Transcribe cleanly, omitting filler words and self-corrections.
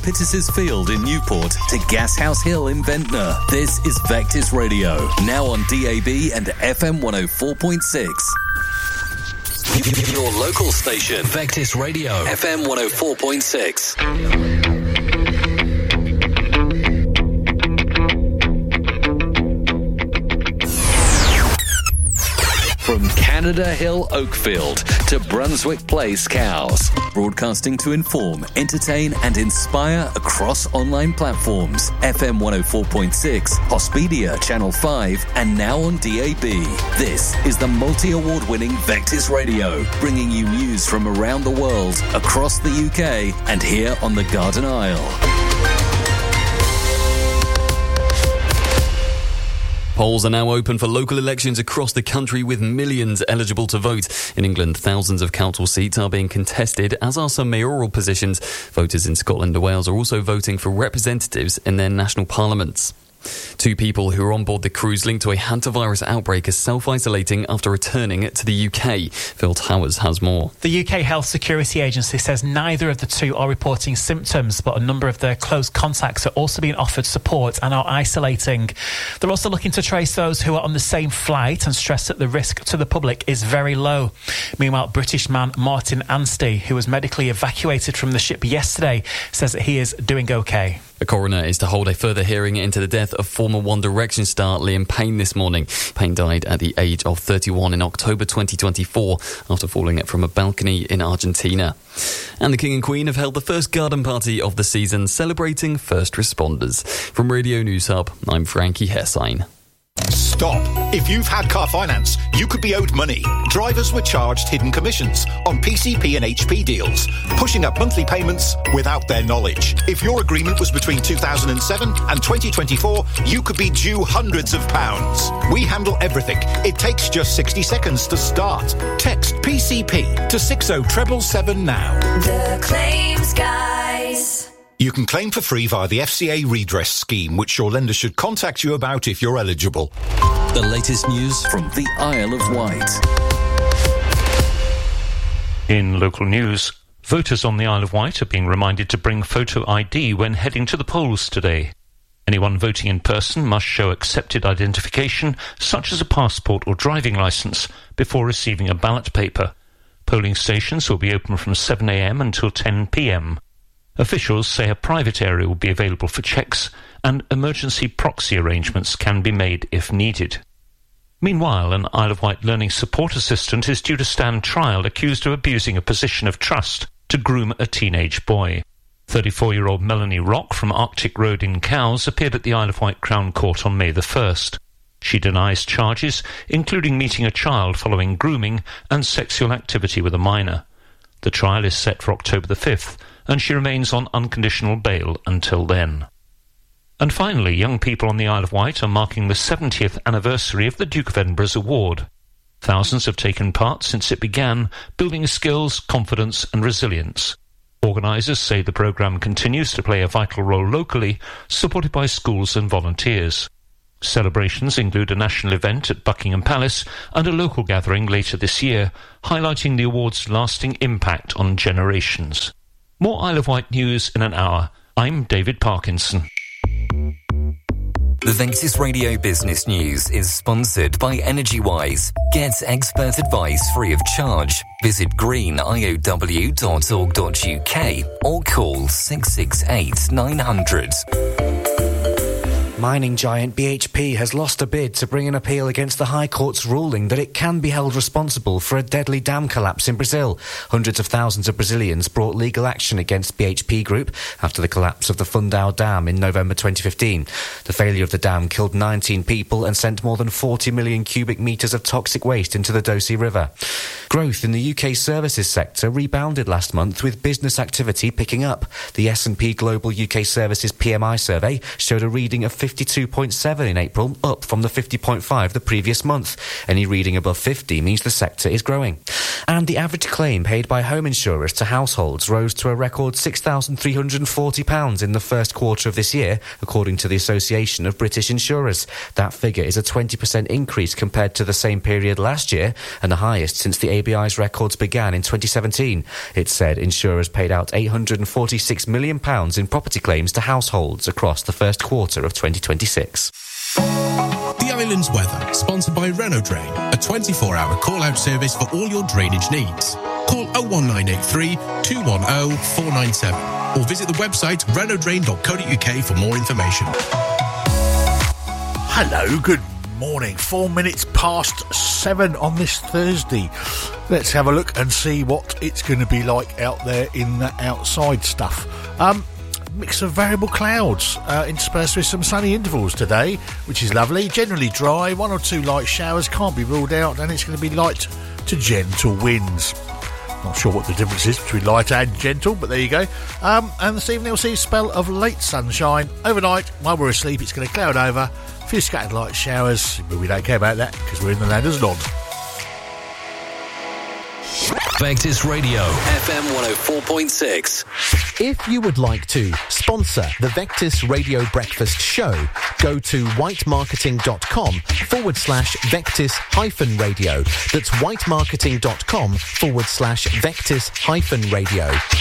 Pittis's Field in Newport to Gashouse Hill in Ventnor. This is Vectis Radio, now on DAB and FM 104.6. Your local station, Vectis Radio, FM 104.6. From Canada Hill Oakfield to Brunswick Place Cowes, broadcasting to inform, entertain and inspire across online platforms. FM 104.6, Hospedia Channel 5 and now on DAB. This is the multi-award winning Vectis Radio, bringing you news from around the world, across the UK and here on the Garden Isle. Polls are now open for local elections across the country with millions eligible to vote. In England, thousands of council seats are being contested, as are some mayoral positions. Voters in Scotland and Wales are also voting for representatives in their national parliaments. 2 people who are on board the cruise linked to a hantavirus outbreak are self-isolating after returning to the UK. Phil Towers has more. The UK Health Security Agency says neither of the 2 are reporting symptoms, but a number of their close contacts are also being offered support and are isolating. They're also looking to trace those who are on the same flight and stress that the risk to the public is very low. Meanwhile, British man Martin Anstey, who was medically evacuated from the ship yesterday, says that he is doing okay. The coroner is to hold a further hearing into the death of former One Direction star Liam Payne this morning. Payne died at the age of 31 in October 2024 after falling from a balcony in Argentina. And the King and Queen have held the first garden party of the season, celebrating first responders. From Radio News Hub, I'm Frankie Hessine. Stop. If you've had car finance, you could be owed money. Drivers were charged hidden commissions on PCP and HP deals, pushing up monthly payments without their knowledge. If your agreement was between 2007 and 2024, you could be due hundreds of pounds. We handle everything. It takes just 60 seconds to start. Text PCP to 60777 now. The Claims Guys. You can claim for free via the FCA redress scheme, which your lender should contact you about if you're eligible. The latest news from the Isle of Wight. In local news, voters on the Isle of Wight are being reminded to bring photo ID when heading to the polls today. Anyone voting in person must show accepted identification, such as a passport or driving licence, before receiving a ballot paper. Polling stations will be open from 7 a.m. until 10 p.m. Officials say a private area will be available for checks and emergency proxy arrangements can be made if needed. Meanwhile, an Isle of Wight learning support assistant is due to stand trial accused of abusing a position of trust to groom a teenage boy. 34-year-old Melanie Rock from Arctic Road in Cowes appeared at the Isle of Wight Crown Court on May the 1st. She denies charges, including meeting a child following grooming and sexual activity with a minor. The trial is set for October the 5th, and she remains on unconditional bail until then. And finally, young people on the Isle of Wight are marking the 70th anniversary of the Duke of Edinburgh's award. Thousands have taken part since it began, building skills, confidence and resilience. Organisers say the programme continues to play a vital role locally, supported by schools and volunteers. Celebrations include a national event at Buckingham Palace and a local gathering later this year, highlighting the award's lasting impact on generations. More Isle of Wight news in an hour. I'm David Parkinson. The Vectis Radio Business News is sponsored by EnergyWise. Get expert advice free of charge. Visit greeniow.org.uk or call 668 900. Mining giant BHP has lost a bid to bring an appeal against the High Court's ruling that it can be held responsible for a deadly dam collapse in Brazil. Hundreds of thousands of Brazilians brought legal action against BHP Group after the collapse of the Fundão Dam in November 2015. The failure of the dam killed 19 people and sent more than 40 million cubic metres of toxic waste into the Doce River. Growth in the UK services sector rebounded last month with business activity picking up. The S&P Global UK Services PMI survey showed a reading of 52.7 in April, up from the 50.5 the previous month. Any reading above 50 means the sector is growing. And the average claim paid by home insurers to households rose to a record £6,340 in the first quarter of this year, according to the Association of British Insurers. That figure is a 20% increase compared to the same period last year, and the highest since the ABI's records began in 2017. It said insurers paid out £846 million in property claims to households across the first quarter of 2026. The Island's Weather, sponsored by Renault Drain, a 24-hour call-out service for all your drainage needs. Call 01983 210 497 or visit the website renaultdrain.co.uk for more information. Hello, good morning. 4 minutes past 7 on this Thursday. Let's have a look and see what it's going to be like out there in the outside stuff. Mix of variable clouds interspersed with some sunny intervals today, which is lovely. Generally dry, 1 or 2 light showers can't be ruled out, and it's going to be light to gentle winds. Not sure what the difference is between light and gentle, but there you go. And this evening we'll see a spell of late sunshine. Overnight, while we're asleep, it's going to cloud over, a few scattered light showers, but we don't care about that because we're in the land of Nod. Vectis Radio, FM 104.6. If you would like to sponsor the Vectis Radio Breakfast Show, go to whitemarketing.com/Vectis-radio. That's whitemarketing.com/Vectis-radio.